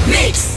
Mix.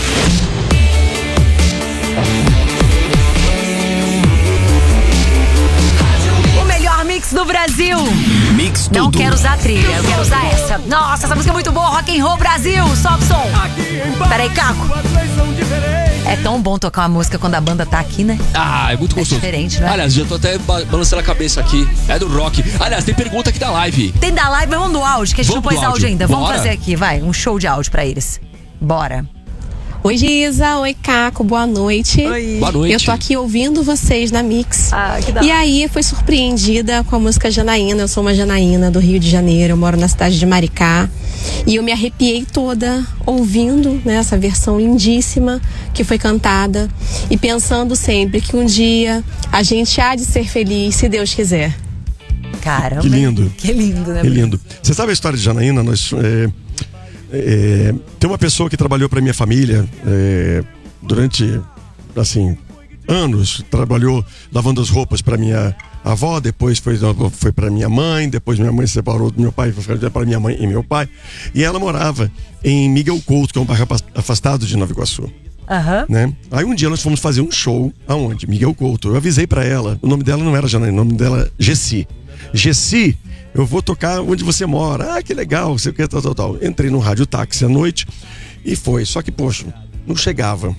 O melhor mix do Brasil. Mix tudo. Não quero usar a trilha, eu quero usar essa. Nossa, essa música é muito boa. Rock and Roll Brasil. Sobe o som. Peraí, Caco. É tão bom tocar uma música quando a banda tá aqui, né? Ah, é muito gostoso. É diferente, né? Aliás, já tô até balançando a cabeça aqui. É do rock. Aliás, tem pergunta aqui da live. Tem da live, vamos do áudio, que a gente não Vamos pôs do áudio áudio. ainda. Vamos Bora. fazer aqui, vai, um show de áudio pra eles. Bora. Oi, Giza. Oi, Caco. Boa noite. Oi. Boa noite. Eu tô aqui ouvindo vocês na Mix. Ah, que da E aí, fui surpreendida com a música Janaína. Eu sou uma janaína do Rio de Janeiro. Eu moro na cidade de Maricá. E eu me arrepiei toda ouvindo, né, essa versão lindíssima que foi cantada. E pensando sempre que um dia a gente há de ser feliz, se Deus quiser. Caramba. Que lindo. Que lindo, né? Que lindo. Você sabe a história de Janaína? Tem uma pessoa que trabalhou para minha família durante, assim, anos. Trabalhou lavando as roupas para minha avó, depois foi para minha mãe, depois minha mãe se separou do meu pai, foi para minha mãe e meu pai. E ela morava em Miguel Couto, que é um bairro afastado de Nova Iguaçu. Aham. Né? Aí um dia nós fomos fazer um show, aonde? Miguel Couto. Eu avisei pra ela, o nome dela não era Janaína, o nome dela é Gessi. Gessi, eu vou tocar onde você mora. Ah, que legal, você quer tal. Entrei no rádio táxi à noite e foi. Só que, poxa, não chegava,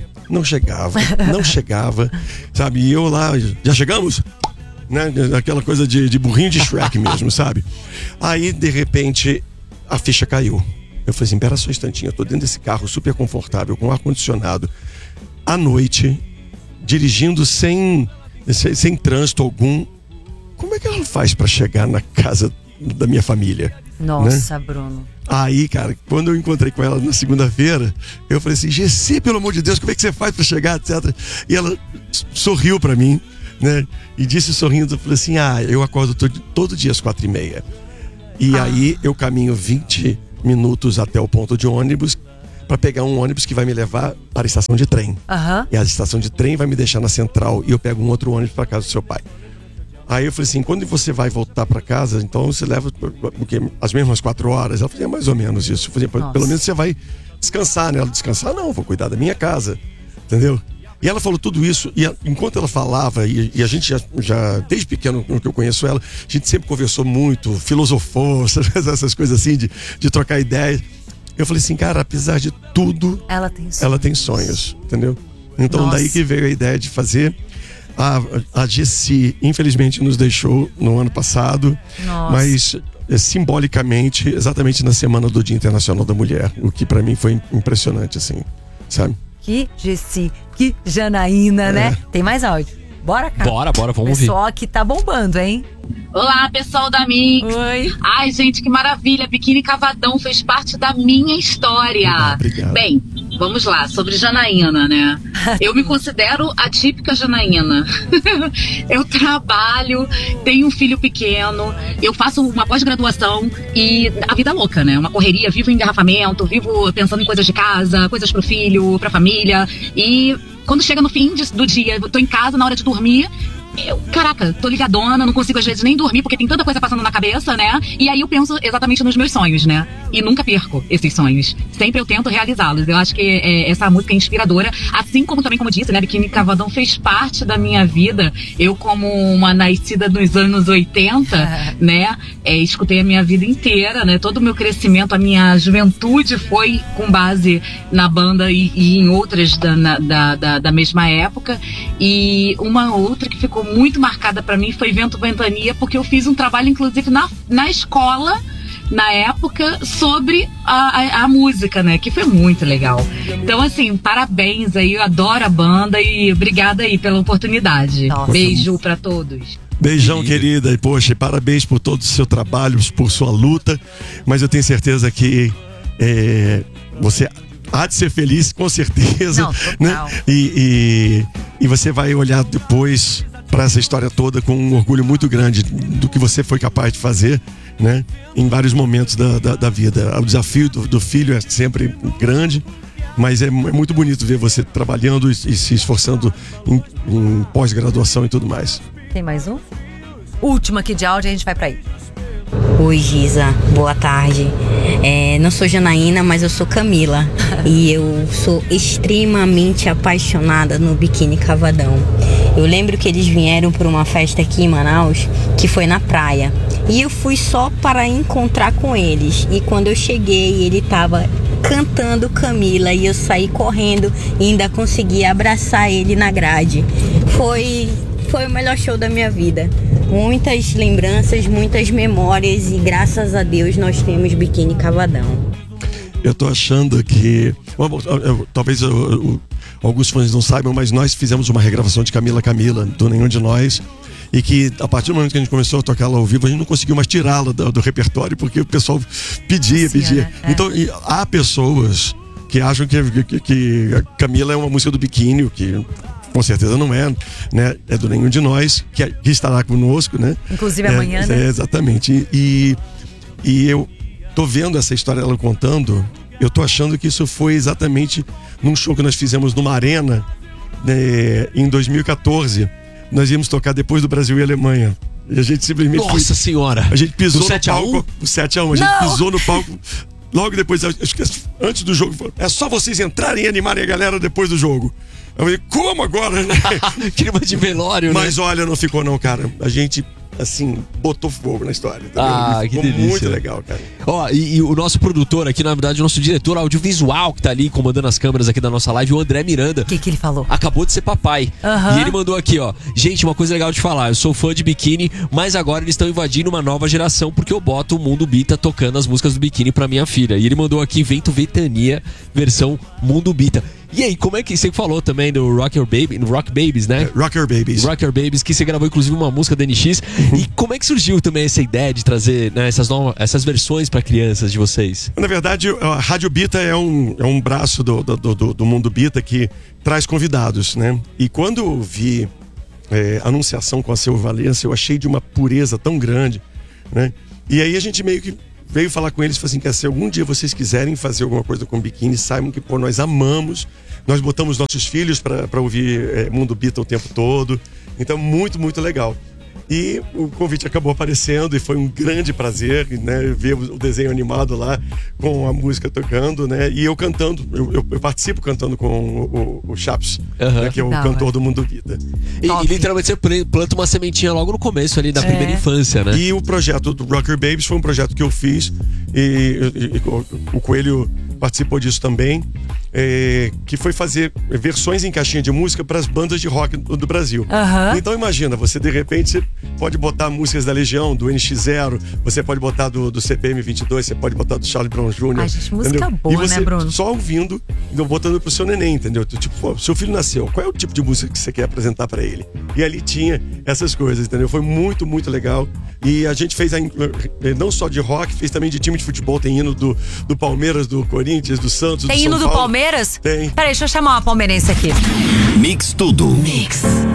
sabe? E eu lá, já chegamos? Né? Aquela coisa de burrinho de Shrek mesmo, sabe? Aí, de repente, a ficha caiu. Eu falei assim, pera só um instantinho, eu tô dentro desse carro super confortável, com ar-condicionado, à noite, dirigindo sem trânsito algum. Como é que ela faz pra chegar na casa da minha família? Nossa, né? Bruno. Aí, cara, quando eu encontrei com ela na segunda-feira, eu falei assim, Gessi, pelo amor de Deus, como é que você faz pra chegar, etc. E ela sorriu pra mim, né? E disse sorrindo, eu falei assim, eu acordo todo dia às 4h30. E aí eu caminho 20 minutos até o ponto de ônibus para pegar um ônibus que vai me levar para a estação de trem. Aham. E a estação de trem vai me deixar na central e eu pego um outro ônibus para casa do seu pai. Aí eu falei assim, quando você vai voltar para casa, então você leva as mesmas 4 horas? Ela falou, mais ou menos isso. Eu falei, pelo menos você vai descansar, né? Ela, descansar não, vou cuidar da minha casa, entendeu? E ela falou tudo isso, e enquanto ela falava, e a gente já desde pequeno que eu conheço ela, a gente sempre conversou muito, filosofou, essas coisas assim, de trocar ideias. Eu falei assim, cara, apesar de tudo, ela tem sonhos, entendeu? Então daí que veio a ideia de fazer. A Gessi, infelizmente, nos deixou no ano passado, mas simbolicamente, exatamente na semana do Dia Internacional da Mulher, o que pra mim foi impressionante, assim, sabe? Que Gessi, que Janaína, né? Tem mais áudio. Bora, cara. Bora, vamos ouvir. Pessoal aqui tá bombando, hein? Olá, pessoal da Mix. Oi. Ai, gente, que maravilha. Biquíni Cavadão fez parte da minha história. Obrigado. Bem, vamos lá, sobre Janaína, né? Eu me considero a típica Janaína. Eu trabalho, tenho um filho pequeno, eu faço uma pós-graduação e a vida é louca, né? Uma correria, vivo em engarrafamento, vivo pensando em coisas de casa, coisas pro filho, pra família. E quando chega no fim do dia, eu tô em casa na hora de dormir, caraca, tô ligadona, não consigo às vezes nem dormir porque tem tanta coisa passando na cabeça, né? E aí eu penso exatamente nos meus sonhos, né? E nunca perco esses sonhos. Sempre eu tento realizá-los. Eu acho que essa música é inspiradora, assim como também, como disse, né? Biquíni Cavadão fez parte da minha vida. Eu, como uma nascida dos anos 80, né? Escutei a minha vida inteira, né? Todo o meu crescimento, a minha juventude foi com base na banda e em outras da mesma época. E uma outra que ficou muito marcada pra mim foi Vento Ventania, porque eu fiz um trabalho, inclusive, na escola, na época, sobre a música, né? Que foi muito legal. Então, assim, parabéns aí, eu adoro a banda e obrigada aí pela oportunidade. Nossa. Beijo pra todos. Beijão, querida, e poxa, parabéns por todo o seu trabalho, por sua luta, mas eu tenho certeza que você há de ser feliz, com certeza. Não, total. Né? E você vai olhar depois para essa história toda com um orgulho muito grande do que você foi capaz de fazer, né? Em vários momentos da vida. O desafio do filho é sempre grande, mas é muito bonito ver você trabalhando e se esforçando em pós-graduação e tudo mais. Tem mais um? Último aqui de áudio, a gente vai pra aí. Oi, Giza, boa tarde. Não sou Janaína, mas eu sou Camila. E eu sou extremamente apaixonada no Biquíni Cavadão. Eu lembro que eles vieram para uma festa aqui em Manaus, que foi na praia. E eu fui só para encontrar com eles. E quando eu cheguei, ele estava cantando Camila e eu saí correndo e ainda consegui abraçar ele na grade. Foi o melhor show da minha vida. Muitas lembranças, muitas memórias e graças a Deus nós temos Biquíni Cavadão. Eu tô achando que... talvez alguns fãs não saibam, mas nós fizemos uma regravação de Camila, do Nenhum de Nós. E que a partir do momento que a gente começou a tocar ela ao vivo, a gente não conseguiu mais tirá-la do repertório, porque o pessoal pedia. Então, há pessoas que acham que a Camila é uma música do Biquíni, que com certeza não é, né? É do Nenhum de Nós, que estará conosco, né? Inclusive amanhã, né? Exatamente. E eu tô vendo essa história ela contando, eu tô achando que isso foi exatamente num show que nós fizemos numa arena, né, em 2014. Nós íamos tocar depois do Brasil e Alemanha. E a gente simplesmente Nossa senhora! A gente pisou no 7x1? O 7x1. A gente pisou no palco. Logo depois, acho que antes do jogo, é só vocês entrarem e animarem a galera depois do jogo. Eu falei, como agora, né? Clima de velório, né? Mas olha, não ficou não, cara. A gente, assim, botou fogo na história. Entendeu? Que delícia. Muito legal, cara. Ó, e o nosso produtor aqui, na verdade, o nosso diretor audiovisual que tá ali comandando as câmeras aqui da nossa live, o André Miranda. O que ele falou? Acabou de ser papai. E ele mandou aqui, ó. Gente, uma coisa legal de falar. Eu sou fã de Biquíni, mas agora eles estão invadindo uma nova geração porque eu boto o Mundo Bita tocando as músicas do Biquíni pra minha filha. E ele mandou aqui Vento Ventania, versão Mundo Bita. E aí, como é que você falou também do Rock Babies, né? Rocker Babies, que você gravou inclusive uma música da NX. E como é que surgiu também essa ideia de trazer, né, essas versões para crianças de vocês? Na verdade, a Rádio Bita é um braço do Mundo Bita que traz convidados, né? E quando eu vi a anunciação com a Seu Valença, eu achei de uma pureza tão grande, né? E aí a gente meio que veio falar com eles e falou assim, que se algum dia vocês quiserem fazer alguma coisa com Biquíni, saibam que nós amamos, nós botamos nossos filhos para ouvir Mundo Bita o tempo todo, então muito, muito legal. E o convite acabou aparecendo e foi um grande prazer, né, ver o desenho animado lá com a música tocando, né, e eu cantando, eu participo cantando com o Chaps, né, que é o cantor do Mundo Bita. E literalmente você planta uma sementinha logo no começo ali da primeira infância, né? E o projeto do Rocker Babies foi um projeto que eu fiz e o Coelho participou disso também, que foi fazer versões em caixinha de música para as bandas de rock do Brasil. Então imagina, você de repente você pode botar músicas da Legião, do NX0, você pode botar do CPM 22, você pode botar do Charlie Brown Jr. Ai, gente, música entendeu? boa, e você, né, Bruno? Só ouvindo, botando pro seu neném, entendeu? Tipo, seu filho nasceu, qual é o tipo de música que você quer apresentar para ele? E ali tinha essas coisas, entendeu? Foi muito, muito legal. E a gente fez não só de rock, fez também de time de futebol, tem hino do Palmeiras, do Corinthians, do Santos, tem do São hino Paulo. do Palmeiras? Tem. Peraí, deixa eu chamar uma palmeirense aqui. Mix Tudo. Mix.